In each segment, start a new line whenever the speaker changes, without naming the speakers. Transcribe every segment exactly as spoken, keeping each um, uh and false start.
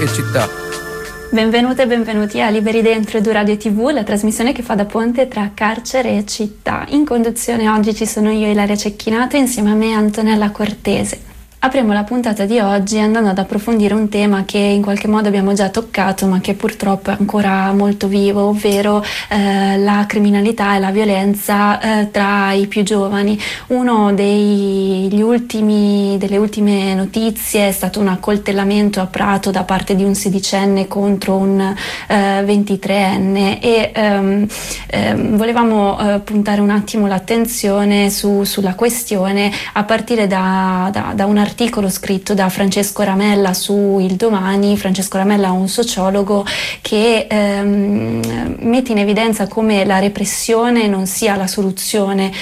e città.
Benvenute e benvenuti a Liberi Dentro Edu Radio tivù, la trasmissione che fa da ponte tra carcere e città. In conduzione oggi ci sono io, Ilaria Cecchinato, insieme a me Antonella Cortese. Apriamo la puntata di oggi andando ad approfondire un tema che in qualche modo abbiamo già toccato ma che purtroppo è ancora molto vivo, ovvero eh, la criminalità e la violenza eh, tra i più giovani. Uno degli ultimi, delle ultime notizie è stato un accoltellamento a Prato da parte di un sedicenne contro un eh, ventitreenne e ehm, ehm, volevamo eh, puntare un attimo l'attenzione su, sulla questione a partire da, da, da un articolo articolo scritto da Francesco Ramella su Il Domani. Francesco Ramella è un sociologo che ehm, mette in evidenza come la repressione non sia la soluzione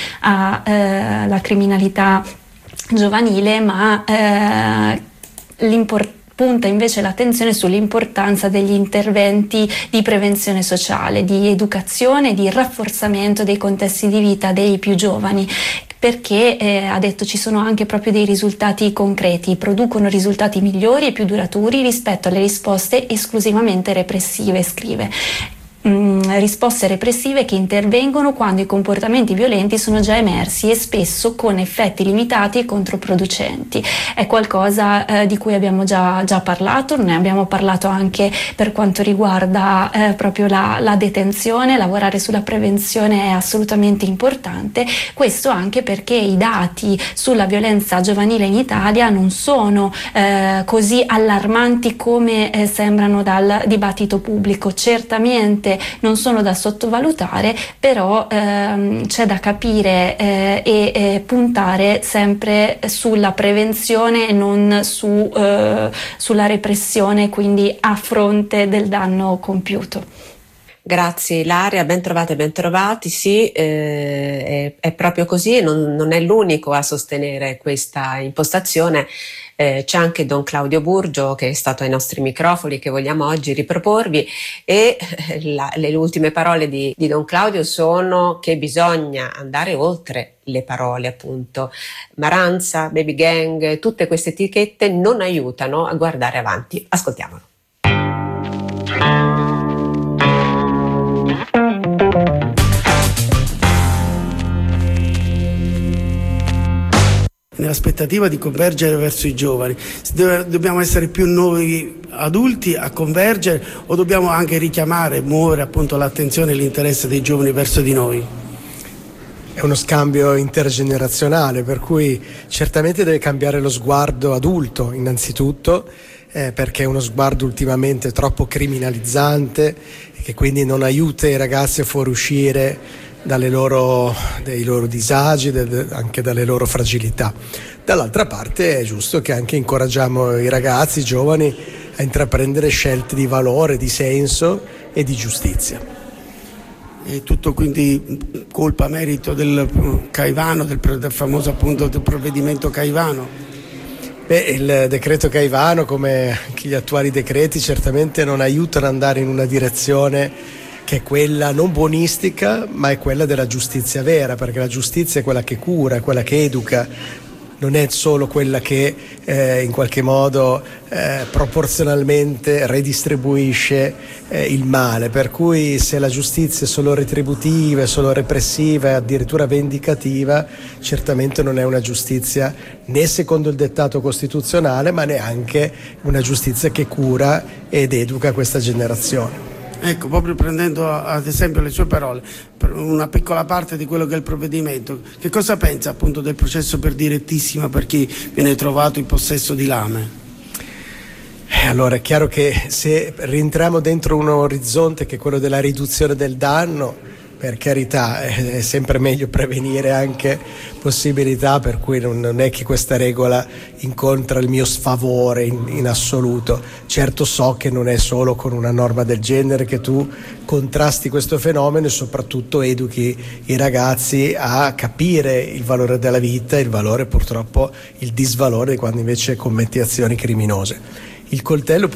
alla eh, criminalità giovanile, ma eh, l'importanza punta invece l'attenzione sull'importanza degli interventi di prevenzione sociale, di educazione, di rafforzamento dei contesti di vita dei più giovani, perché eh, ha detto ci sono anche proprio dei risultati concreti, producono risultati migliori e più duraturi rispetto alle risposte esclusivamente repressive, scrive. Mm, risposte repressive che intervengono quando i comportamenti violenti sono già emersi e spesso con effetti limitati e controproducenti. È qualcosa eh, di cui abbiamo già, già parlato, ne abbiamo parlato anche per quanto riguarda eh, proprio la, la detenzione. Lavorare sulla prevenzione è assolutamente importante, questo anche perché i dati sulla violenza giovanile in Italia non sono eh, così allarmanti come eh, sembrano dal dibattito pubblico. Certamente non sono da sottovalutare, però ehm, c'è da capire eh, e, e puntare sempre sulla prevenzione e non su, eh, sulla repressione, quindi a fronte del danno compiuto.
Grazie Ilaria, ben trovate, ben trovati. Sì, eh, è, è proprio così e non, non è l'unico a sostenere questa impostazione. Eh, c'è anche Don Claudio Burgio che è stato ai nostri microfoni, che vogliamo oggi riproporvi, e la, le ultime parole di, di Don Claudio sono che bisogna andare oltre le parole, appunto. Maranza, baby gang, tutte queste etichette non aiutano a guardare avanti. Ascoltiamolo.
Nell'aspettativa di convergere verso i giovani, dobbiamo essere più noi adulti a convergere o dobbiamo anche richiamare, muovere appunto l'attenzione e l'interesse dei giovani verso di noi?
È uno scambio intergenerazionale, per cui certamente deve cambiare lo sguardo adulto innanzitutto, eh, perché è uno sguardo ultimamente troppo criminalizzante e che quindi non aiuta i ragazzi a fuoriuscire dalle loro, dai loro disagi, de, anche dalle loro fragilità. Dall'altra parte è giusto che anche incoraggiamo i ragazzi, i giovani, a intraprendere scelte di valore, di senso e di giustizia.
È tutto quindi colpa, merito del Caivano, del, del famoso appunto del provvedimento Caivano?
Beh, il decreto Caivano, come anche gli attuali decreti, certamente non aiutano ad andare in una direzione che è quella non buonistica, ma è quella della giustizia vera, perché la giustizia è quella che cura, è quella che educa, non è solo quella che eh, in qualche modo eh, proporzionalmente redistribuisce eh, il male, per cui se la giustizia è solo retributiva, è solo repressiva e addirittura vendicativa, certamente non è una giustizia né secondo il dettato costituzionale, ma neanche una giustizia che cura ed educa questa generazione.
Ecco, proprio prendendo ad esempio le sue parole, una piccola parte di quello che è il provvedimento, che cosa pensa appunto del processo per direttissima per chi viene trovato in possesso di lame?
Eh, allora è chiaro che se rientriamo dentro un orizzonte che è quello della riduzione del danno, per carità, è sempre meglio prevenire anche possibilità, per cui non, non è che questa regola incontra il mio sfavore in, in assoluto. Certo so che non è solo con una norma del genere che tu contrasti questo fenomeno e soprattutto educhi i ragazzi a capire il valore della vita e il valore, purtroppo, il disvalore quando invece commetti azioni criminose. Il coltello